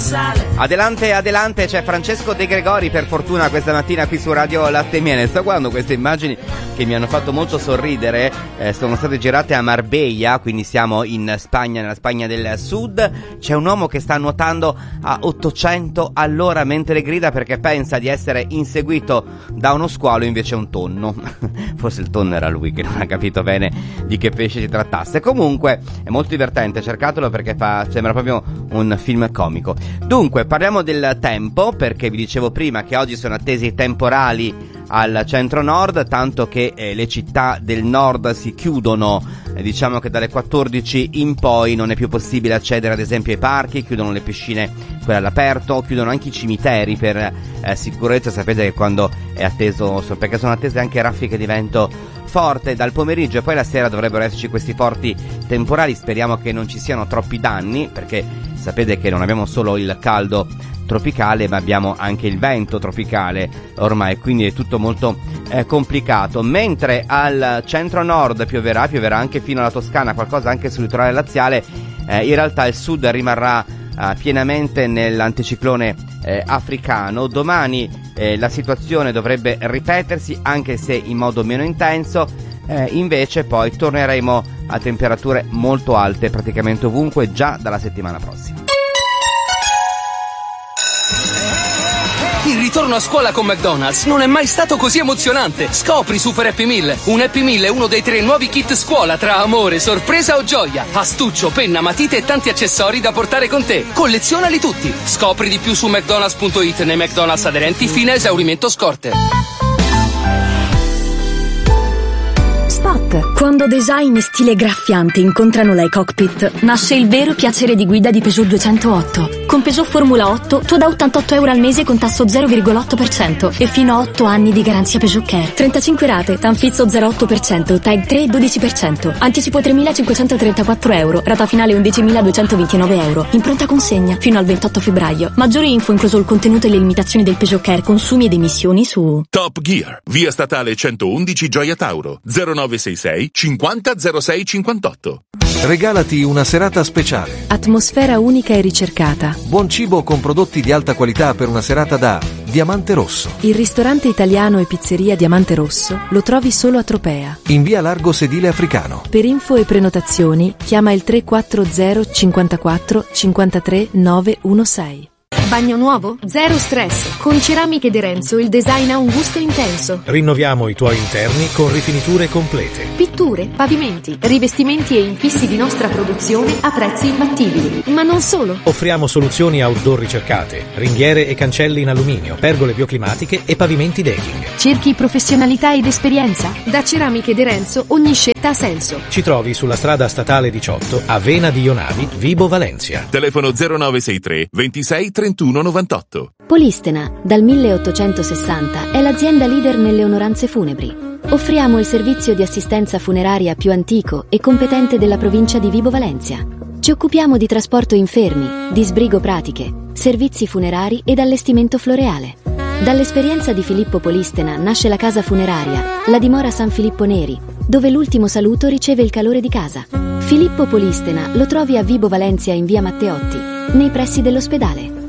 Adelante, adelante, c'è Francesco De Gregori per fortuna questa mattina qui su Radio Latte e Miele. Sto guardando queste immagini che mi hanno fatto molto sorridere, sono state girate a Marbella, quindi siamo in Spagna, nella Spagna del Sud. C'è un uomo che sta nuotando a 800 all'ora mentre grida perché pensa di essere inseguito da uno squalo, invece è un tonno. Forse il tonno era lui che non ha capito bene di che pesce si trattasse. Comunque è molto divertente, cercatelo perché sembra proprio un film comico. Dunque parliamo del tempo, perché vi dicevo prima che oggi sono attesi i temporali al centro-nord, tanto che le città del nord si chiudono, diciamo che dalle 14 in poi non è più possibile accedere ad esempio ai parchi, chiudono le piscine quelle all'aperto, chiudono anche i cimiteri per sicurezza. Sapete che quando è atteso, perché sono attese anche raffiche di vento forte dal pomeriggio e poi la sera dovrebbero esserci questi forti temporali. Speriamo che non ci siano troppi danni, perché sapete che non abbiamo solo il caldo tropicale ma abbiamo anche il vento tropicale ormai, quindi è tutto molto complicato. Mentre al centro-nord pioverà anche fino alla Toscana, qualcosa anche sul litorale laziale. In realtà il sud rimarrà pienamente nell'anticiclone africano. Domani la situazione dovrebbe ripetersi, anche se in modo meno intenso. Invece poi torneremo a temperature molto alte praticamente ovunque già dalla settimana prossima. Il ritorno a scuola con McDonald's non è mai stato così emozionante. Scopri Super Happy Meal. Un Happy Meal è uno dei 3 nuovi kit scuola tra amore, sorpresa o gioia. Astuccio, penna, matite e tanti accessori da portare con te. Collezionali tutti. Scopri di più su mcdonalds.it nei McDonald's aderenti fino a esaurimento scorte. Spot. Quando design e stile graffiante incontrano la e-cockpit, nasce il vero piacere di guida di Peugeot 208. Con Peugeot Formula 8 tu da 88 euro al mese con tasso 0,8% e fino a 8 anni di garanzia Peugeot Care. 35 rate, Tanfizzo 0,8%, TAG 3 12%. Anticipo 3.534 euro, rata finale 11.229 euro. In pronta consegna fino al 28 febbraio. Maggiori info incluso il contenuto e le limitazioni del Peugeot Care, consumi ed emissioni su Top Gear, via statale 111 Gioia Tauro, 0966 50 06 58. Regalati una serata speciale. Atmosfera unica e ricercata. Buon cibo con prodotti di alta qualità per una serata da Diamante Rosso. Il ristorante italiano e pizzeria Diamante Rosso lo trovi solo a Tropea. In via Largo Sedile Africano. Per info e prenotazioni chiama il 340 54 53 916. Bagno nuovo? Zero stress. Con Ceramiche De Renzo il design ha un gusto intenso. Rinnoviamo i tuoi interni con rifiniture complete. Pitture, pavimenti, rivestimenti e infissi di nostra produzione a prezzi imbattibili. Ma non solo. Offriamo soluzioni outdoor ricercate, ringhiere e cancelli in alluminio, pergole bioclimatiche e pavimenti decking. Cerchi professionalità ed esperienza? Da Ceramiche De Renzo ogni scelta ha senso. Ci trovi sulla strada statale 18 a Vena di Ionavi, Vibo Valencia. Telefono 0963 26 31 98. Polistena, dal 1860, è l'azienda leader nelle onoranze funebri. Offriamo il servizio di assistenza funeraria più antico e competente della provincia di Vibo Valencia. Ci occupiamo di trasporto infermi, di sbrigo pratiche, servizi funerari ed allestimento floreale. Dall'esperienza di Filippo Polistena nasce la casa funeraria, la dimora San Filippo Neri, dove l'ultimo saluto riceve il calore di casa. Filippo Polistena lo trovi a Vibo Valencia in via Matteotti, nei pressi dell'ospedale.